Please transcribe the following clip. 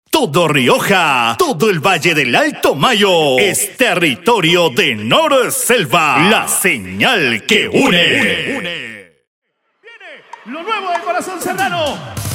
Todo Rioja, todo el Valle del Alto Mayo es territorio de Norselva, la señal que une. Viene lo nuevo de Corazón Serrano.